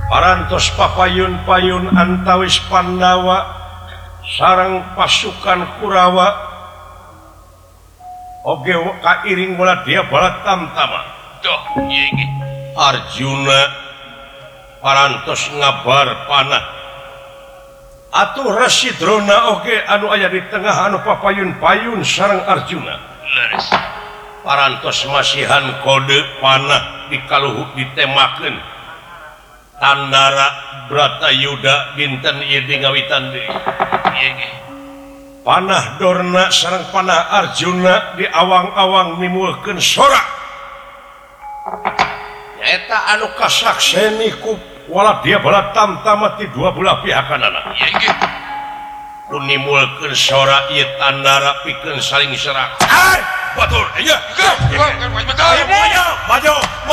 parantos papayun-payun antawis Pandawa sareng pasukan Kurawa oge kairing bola dia bala tamtama Arjuna parantos ngabar panah atuh Rasidrona oge anu aya di tengah anu papayun-payun sareng Arjuna parantos masihan kode panah dikaluhuk ditemakeun Tandara Bratayuda dinten ieu ngawitan deui panah Dorna sareng panah Arjuna di awang-awang nimulkeun sorak nyaeta anu kasakseni ku wala dia bala tamtama ti dua belah pihakanana ku nimulkeun sorak ieu Tandara pikeun saling serang batur iya maju